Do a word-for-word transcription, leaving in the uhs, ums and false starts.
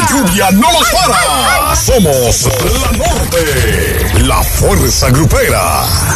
lluvia no nos para. Somos la Norte, la fuerza grupera.